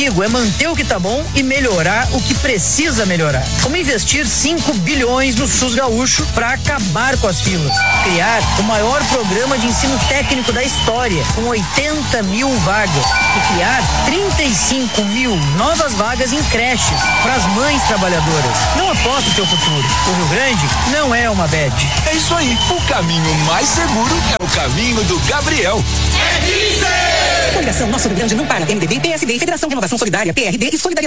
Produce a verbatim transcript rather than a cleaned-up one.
comigo é manter o que tá bom e melhorar o que precisa melhorar. Como investir cinco bilhões no SUS gaúcho para acabar com as filas. Criar o maior programa de ensino técnico da história, com oitenta mil vagas. E criar trinta e cinco mil novas vagas em creches para as mães trabalhadoras. Não aposta o teu futuro. O Rio Grande não é uma bad. É isso aí. O caminho mais seguro é o caminho do Gabriel. Coligação Nosso Rio Grande não para. M D B, P S D, Federação de Renovação Solidária, P R D e Solidariedade.